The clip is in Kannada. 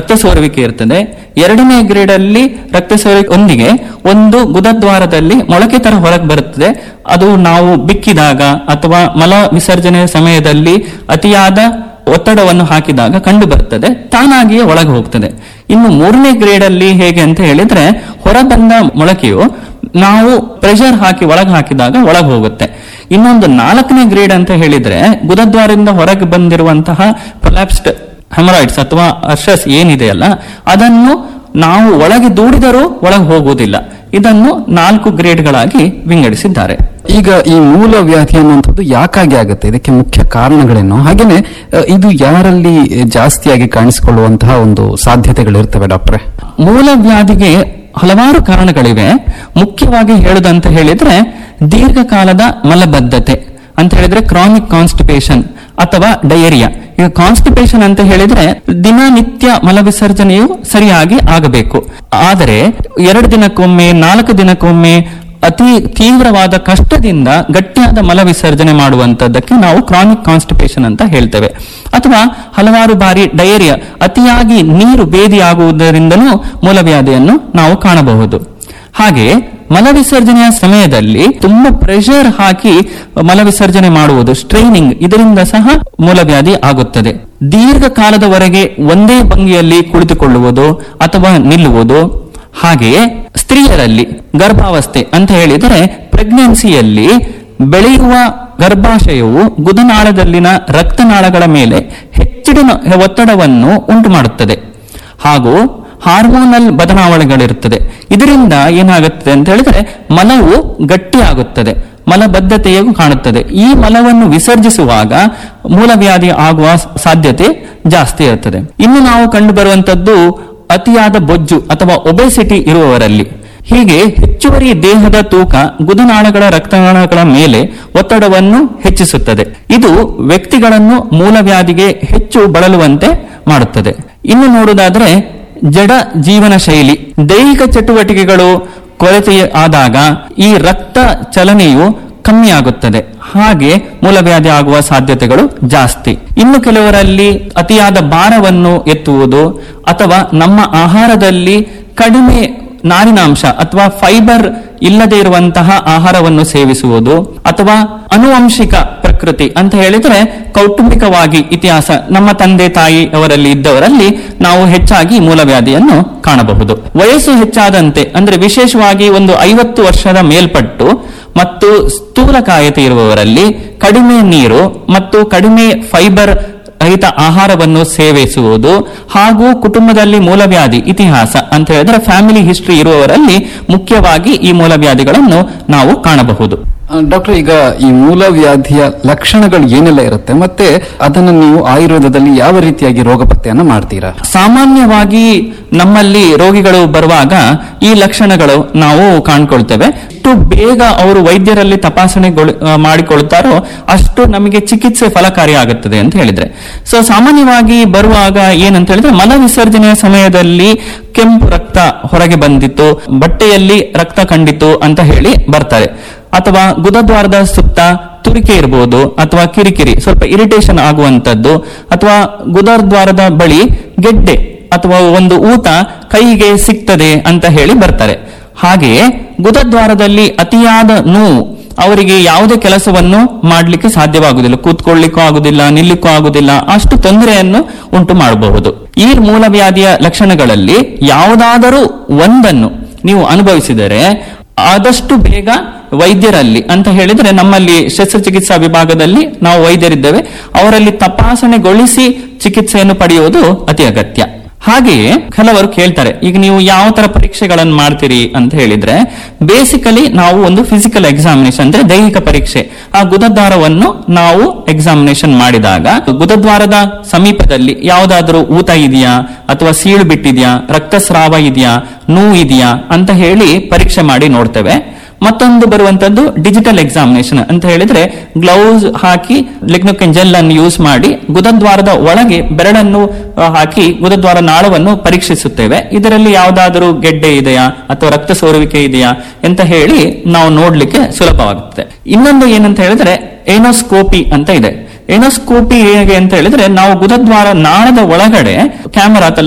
ರಕ್ತ ಸೋರುವಿಕೆ ಇರ್ತದೆ. ಎರಡನೇ ಗ್ರೇಡ್ ಅಲ್ಲಿ ರಕ್ತ ಸೋರುವಿಕೆಯೊಂದಿಗೆ ಒಂದು ಗುದದ್ವಾರದಲ್ಲಿ ಮೊಳಕೆ ತರ ಹೊರಗೆ ಬರುತ್ತದೆ. ಅದು ನಾವು ಬಿಕ್ಕಿದಾಗ ಅಥವಾ ಮಲ ವಿಸರ್ಜನೆಯ ಸಮಯದಲ್ಲಿ ಅತಿಯಾದ ಒತ್ತಡವನ್ನು ಹಾಕಿದಾಗ ಕಂಡು ಬರ್ತದೆ, ತಾನಾಗಿಯೇ ಒಳಗೆ ಹೋಗ್ತದೆ. ಇನ್ನು ಮೂರನೇ ಗ್ರೇಡ್ ಅಲ್ಲಿ ಹೇಗೆ ಅಂತ ಹೇಳಿದ್ರೆ, ಹೊರಬಂದ ಮೊಳಕೆಯು ನಾವು ಪ್ರೆಷರ್ ಹಾಕಿ ಒಳಗೆ ಹಾಕಿದಾಗ ಒಳಗೆ ಹೋಗುತ್ತೆ. ಇನ್ನೊಂದು ನಾಲ್ಕನೇ ಗ್ರೇಡ್ ಅಂತ ಹೇಳಿದ್ರೆ, ಗುದದ್ವಾರದಿಂದ ಹೊರಗೆ ಬಂದಿರುವಂತಹ ಪ್ರೊಲ್ಯಾಪ್ಸ್ಡ್ ಹೆಮರಾಯ್ಡ್ಸ್ ಅಥವಾ ಅರ್ಷಸ್ ಏನಿದೆಯಲ್ಲ, ಅದನ್ನು ನಾವು ಒಳಗೆ ದೂಡಿದರೂ ಒಳಗೆ ಹೋಗುವುದಿಲ್ಲ. ಇದನ್ನು 4 ಗ್ರೇಡ್ಗಳಾಗಿ ವಿಂಗಡಿಸಿದ್ದಾರೆ. ಈಗ ಈ ಮೂಲ ವ್ಯಾಧಿ ಅನ್ನುವಂಥದ್ದು ಯಾಕಾಗಿ ಆಗುತ್ತೆ, ಇದಕ್ಕೆ ಮುಖ್ಯ ಕಾರಣಗಳೇನು, ಹಾಗೇನೆ ಇದು ಯಾರಲ್ಲಿ ಜಾಸ್ತಿಯಾಗಿ ಕಾಣಿಸಿಕೊಳ್ಳುವಂತಹ ಒಂದು ಸಾಧ್ಯತೆಗಳಿರ್ತವೆ ಡಾಕ್ಟ್ರೆ? ಮೂಲ ವ್ಯಾಧಿಗೆ ಹಲವಾರು ಕಾರಣಗಳಿವೆ. ಮುಖ್ಯವಾಗಿ ಹೇಳುದಂತ ಹೇಳಿದ್ರೆ, ದೀರ್ಘಕಾಲದ ಮಲಬದ್ಧತೆ ಅಂತ ಹೇಳಿದ್ರೆ ಕ್ರಾನಿಕ್ ಕಾನ್ಸ್ಟಿಪೇಷನ್ ಅಥವಾ ಡಯೇರಿಯಾ. ಈಗ ಕಾನ್ಸ್ಟಿಪೇಷನ್ ಅಂತ ಹೇಳಿದ್ರೆ ದಿನನಿತ್ಯ ಮಲ ವಿಸರ್ಜನೆಯು ಸರಿಯಾಗಿ ಆಗಬೇಕು. ಆದರೆ 2 ದಿನಕ್ಕೊಮ್ಮೆ 4 ದಿನಕ್ಕೊಮ್ಮೆ ಅತಿ ತೀವ್ರವಾದ ಕಷ್ಟದಿಂದ ಗಟ್ಟಿಯಾದ ಮಲ ವಿಸರ್ಜನೆ ಮಾಡುವಂತದ್ದಕ್ಕೆ ನಾವು ಕ್ರಾನಿಕ್ ಕಾನ್ಸ್ಟಿಪೇಷನ್ ಅಂತ ಹೇಳ್ತೇವೆ. ಅಥವಾ ಹಲವಾರು ಬಾರಿ ಡಯೇರಿಯಾ, ಅತಿಯಾಗಿ ನೀರು ಬೇದಿಯಾಗುವುದರಿಂದಲೂ ಮೂಲವ್ಯಾಧಿಯನ್ನು ನಾವು ಕಾಣಬಹುದು. ಹಾಗೆ ಮಲ ವಿಸರ್ಜನೆಯ ಸಮಯದಲ್ಲಿ ತುಂಬಾ ಪ್ರೆಷರ್ ಹಾಕಿ ಮಲ ವಿಸರ್ಜನೆ ಮಾಡುವುದು, ಸ್ಟ್ರೈನಿಂಗ್, ಇದರಿಂದ ಸಹ ಮೂಲವ್ಯಾಧಿ ಆಗುತ್ತದೆ. ದೀರ್ಘಕಾಲದವರೆಗೆ ಒಂದೇ ಭಂಗಿಯಲ್ಲಿ ಕುಳಿತುಕೊಳ್ಳುವುದು ಅಥವಾ ನಿಲ್ಲುವುದು. ಹಾಗೆಯೇ ಸ್ತ್ರೀಯರಲ್ಲಿ ಗರ್ಭಾವಸ್ಥೆ ಅಂತ ಹೇಳಿದರೆ ಪ್ರೆಗ್ನೆನ್ಸಿಯಲ್ಲಿ ಬೆಳೆಯುವ ಗರ್ಭಾಶಯವು ಗುದನಾಳದಲ್ಲಿನ ರಕ್ತನಾಳಗಳ ಮೇಲೆ ಹೆಚ್ಚಿನ ಒತ್ತಡವನ್ನು ಉಂಟು ಮಾಡುತ್ತದೆ. ಹಾಗೂ ಹಾರ್ಮೋನಲ್ ಬದಲಾವಣೆಗಳಿರುತ್ತದೆ. ಇದರಿಂದ ಏನಾಗುತ್ತದೆ ಅಂತ ಹೇಳಿದ್ರೆ ಮಲವು ಗಟ್ಟಿಯಾಗುತ್ತದೆ, ಮಲಬದ್ಧತೆಯೂ ಕಾಣುತ್ತದೆ. ಈ ಮಲವನ್ನು ವಿಸರ್ಜಿಸುವಾಗ ಮೂಲವ್ಯಾಧಿ ಆಗುವ ಸಾಧ್ಯತೆ ಜಾಸ್ತಿ ಇರುತ್ತದೆ. ಇನ್ನು ನಾವು ಕಂಡು ಬರುವಂತದ್ದು ಅತಿಯಾದ ಬೊಜ್ಜು ಅಥವಾ ಒಬೆಸಿಟಿ ಇರುವವರಲ್ಲಿ. ಹೀಗೆ ಹೆಚ್ಚುವರಿ ದೇಹದ ತೂಕ ಗುದನಾಳಗಳ ರಕ್ತನಾಳಗಳ ಮೇಲೆ ಒತ್ತಡವನ್ನು ಹೆಚ್ಚಿಸುತ್ತದೆ. ಇದು ವ್ಯಕ್ತಿಗಳನ್ನು ಮೂಲವ್ಯಾಧಿಗೆ ಹೆಚ್ಚು ಬಳಲುವಂತೆ ಮಾಡುತ್ತದೆ. ಇನ್ನು ನೋಡುವುದಾದ್ರೆ ಜಡ ಜೀವನ ಶೈಲಿ, ದೈಹಿಕ ಚಟುವಟಿಕೆಗಳು ಕೊರತೆ ಆದಾಗ ಈ ರಕ್ತ ಚಲನೆಯು ಕಮ್ಮಿಯಾಗುತ್ತದೆ. ಹಾಗೆ ಮೂಲವ್ಯಾಧಿ ಆಗುವ ಸಾಧ್ಯತೆಗಳು ಜಾಸ್ತಿ. ಇನ್ನು ಕೆಲವರಲ್ಲಿ ಅತಿಯಾದ ಭಾರವನ್ನು ಎತ್ತುವುದು ಅಥವಾ ನಮ್ಮ ಆಹಾರದಲ್ಲಿ ಕಡಿಮೆ ನಾರಿನಾಂಶ ಅಥವಾ ಫೈಬರ್ ಇಲ್ಲದೆ ಇರುವಂತಹ ಆಹಾರವನ್ನು ಸೇವಿಸುವುದು, ಅಥವಾ ಅನುವಂಶಿಕ ಪ್ರಕೃತಿ ಅಂತ ಹೇಳಿದ್ರೆ ಕೌಟುಂಬಿಕವಾಗಿ ಇತಿಹಾಸ ನಮ್ಮ ತಂದೆ ತಾಯಿ ಅವರಲ್ಲಿ ಇದ್ದವರಲ್ಲಿ ನಾವು ಹೆಚ್ಚಾಗಿ ಮೂಲವ್ಯಾಧಿಯನ್ನು ಕಾಣಬಹುದು. ವಯಸ್ಸು ಹೆಚ್ಚಾದಂತೆ ಅಂದ್ರೆ ವಿಶೇಷವಾಗಿ ಒಂದು 50 ವರ್ಷದ ಮೇಲ್ಪಟ್ಟು ಮತ್ತು ಸ್ಥೂಲಕಾಯತೆ ಇರುವವರಲ್ಲಿ ಕಡಿಮೆ ನೀರು ಮತ್ತು ಕಡಿಮೆ ಫೈಬರ್ ರಹಿತ ಆಹಾರವನ್ನು ಸೇವಿಸುವುದು, ಹಾಗೂ ಕುಟುಂಬದಲ್ಲಿ ಮೂಲವ್ಯಾಧಿ ಇತಿಹಾಸ ಅಂತ ಹೇಳಿದ್ರೆ ಫ್ಯಾಮಿಲಿ ಹಿಸ್ಟ್ರಿ ಇರುವವರಲ್ಲಿ ಮುಖ್ಯವಾಗಿ ಈ ಮೂಲವ್ಯಾಧಿಗಳನ್ನು ನಾವು ಕಾಣಬಹುದು. ಡಾಕ್ಟರ್, ಈಗ ಈ ಮೂಲವ್ಯಾಧಿಯ ಲಕ್ಷಣಗಳು ಏನೆಲ್ಲ ಇರುತ್ತೆ, ಮತ್ತೆ ಅದನ್ನು ನೀವು ಆಯುರ್ವೇದದಲ್ಲಿ ಯಾವ ರೀತಿಯಾಗಿ ರೋಗ ಪತ್ತೆಯನ್ನ ಮಾಡ್ತೀರಾ? ಸಾಮಾನ್ಯವಾಗಿ ನಮ್ಮಲ್ಲಿ ರೋಗಿಗಳು ಬರುವಾಗ ಈ ಲಕ್ಷಣಗಳು ನಾವು ಕಾಣ್ಕೊಳ್ತೇವೆ. ಎಷ್ಟು ಬೇಗ ಅವರು ವೈದ್ಯರಲ್ಲಿ ತಪಾಸಣೆ ಮಾಡಿಕೊಳ್ತಾರೋ ಅಷ್ಟು ನಮಗೆ ಚಿಕಿತ್ಸೆ ಫಲಕಾರಿ ಆಗುತ್ತದೆ ಅಂತ ಹೇಳಿದ್ರೆ. ಸೊ ಸಾಮಾನ್ಯವಾಗಿ ಬರುವಾಗ ಏನಂತ ಹೇಳಿದ್ರೆ ಮಲ ವಿಸರ್ಜನೆಯ ಸಮಯದಲ್ಲಿ ಕೆಂಪು ರಕ್ತ ಹೊರಗೆ ಬಂದಿತ್ತು, ಬಟ್ಟೆಯಲ್ಲಿ ರಕ್ತ ಕಂಡಿತು ಅಂತ ಹೇಳಿ ಬರ್ತಾರೆ. ಅಥವಾ ಗುದದ್ವಾರದ ಸುತ್ತ ತುರಿಕೆ ಇರಬಹುದು, ಅಥವಾ ಕಿರಿಕಿರಿ ಸ್ವಲ್ಪ ಇರಿಟೇಷನ್ ಆಗುವಂತದ್ದು, ಅಥವಾ ಗುದದ್ವಾರದ ಬಳಿ ಗೆಡ್ಡೆ ಅಥವಾ ಒಂದು ಊತ ಕೈಗೆ ಸಿಗ್ತದೆ ಅಂತ ಹೇಳಿ ಬರ್ತಾರೆ. ಹಾಗೆಯೇ ಗುದದ್ವಾರದಲ್ಲಿ ಅತಿಯಾದ ನೋವು, ಅವರಿಗೆ ಯಾವುದೇ ಕೆಲಸವನ್ನು ಮಾಡಲಿಕ್ಕೆ ಸಾಧ್ಯವಾಗುವುದಿಲ್ಲ, ಕೂತ್ಕೊಳ್ಳಿಕ್ಕೂ ಆಗುದಿಲ್ಲ, ನಿಲ್ಲಿಕ್ಕೂ ಆಗುದಿಲ್ಲ, ಅಷ್ಟು ತೊಂದರೆಯನ್ನು ಉಂಟು ಮಾಡಬಹುದು. ಈ ಮೂಲವ್ಯಾಧಿಯ ಲಕ್ಷಣಗಳಲ್ಲಿ ಯಾವುದಾದರೂ ಒಂದನ್ನು ನೀವು ಅನುಭವಿಸಿದರೆ ಆದಷ್ಟು ಬೇಗ ವೈದ್ಯರಲ್ಲಿ ಅಂತ ಹೇಳಿದ್ರೆ ನಮ್ಮಲ್ಲಿ ಶಸ್ತ್ರಚಿಕಿತ್ಸಾ ವಿಭಾಗದಲ್ಲಿ ನಾವು ವೈದ್ಯರಿದ್ದೇವೆ, ಅವರಲ್ಲಿ ತಪಾಸಣೆಗೊಳಿಸಿ ಚಿಕಿತ್ಸೆಯನ್ನು ಪಡೆಯುವುದು ಅತಿ ಅಗತ್ಯ. ಹಾಗೆಯೇ ಕೆಲವರು ಕೇಳ್ತಾರೆ, ಈಗ ನೀವು ಯಾವ ತರ ಪರೀಕ್ಷೆಗಳನ್ನು ಮಾಡ್ತೀರಿ ಅಂತ ಹೇಳಿದ್ರೆ, ಬೇಸಿಕಲಿ ನಾವು ಒಂದು ಫಿಸಿಕಲ್ ಎಕ್ಸಾಮಿನೇಷನ್ ಅಂದ್ರೆ ದೈಹಿಕ ಪರೀಕ್ಷೆ, ಆ ಗುದದ್ವಾರವನ್ನು ನಾವು ಎಕ್ಸಾಮಿನೇಷನ್ ಮಾಡಿದಾಗ ಗುದದ್ವಾರದ ಸಮೀಪದಲ್ಲಿ ಯಾವುದಾದ್ರೂ ಊತ ಇದೆಯಾ ಅಥವಾ ಸೀಳು ಬಿಟ್ಟಿದ್ಯಾ, ರಕ್ತಸ್ರಾವ ಇದೆಯಾ, ನೋವು ಇದೆಯಾ ಅಂತ ಹೇಳಿ ಪರೀಕ್ಷೆ ಮಾಡಿ ನೋಡ್ತೇವೆ. ಮತ್ತೊಂದು ಬರುವಂತದ್ದು ಡಿಜಿಟಲ್ ಎಕ್ಸಾಮಿನೇಷನ್ ಅಂತ ಹೇಳಿದ್ರೆ ಗ್ಲೌಸ್ ಹಾಕಿ ಲಿಗ್ನೋಕೆನ್ ಜೆಲ್ ಅನ್ನು ಯೂಸ್ ಮಾಡಿ ಗುದದ್ವಾರದ ಒಳಗೆ ಬೆರಳನ್ನು ಹಾಕಿ ಗುದದ್ವಾರ ನಾಳವನ್ನು ಪರೀಕ್ಷಿಸುತ್ತೇವೆ. ಇದರಲ್ಲಿ ಯಾವುದಾದರೂ ಗೆಡ್ಡೆ ಇದೆಯಾ ಅಥವಾ ರಕ್ತ ಸೋರುವಿಕೆ ಇದೆಯಾ ಅಂತ ಹೇಳಿ ನಾವು ನೋಡ್ಲಿಕ್ಕೆ ಸುಲಭವಾಗುತ್ತದೆ. ಇನ್ನೊಂದು ಏನಂತ ಹೇಳಿದ್ರೆ ಏನೋಸ್ಕೋಪಿ ಅಂತ ಇದೆ. ಏನೋಸ್ಕೋಪಿ ಹೇಗೆ ಅಂತ ಹೇಳಿದ್ರೆ ನಾವು ಗುದದ್ವಾರ ನಾಳದ ಒಳಗಡೆ ಕ್ಯಾಮರಾ